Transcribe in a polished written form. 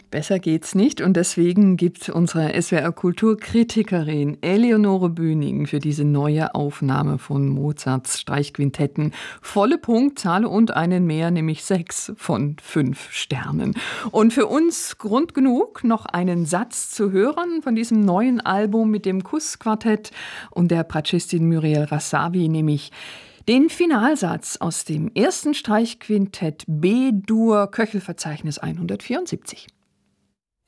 Besser geht's nicht und deswegen gibt unsere SWR-Kulturkritikerin Eleonore Bühning für diese neue Aufnahme von Mozarts Streichquintetten volle Punktzahl und einen mehr, nämlich 6 von 5 Sternen. Und für uns Grund genug, noch einen Satz zu hören von diesem neuen Album mit dem Kuss-Quartett und der Bratschistin Muriel Rasavi, nämlich den Finalsatz aus dem ersten Streichquintett B-Dur Köchelverzeichnis 174.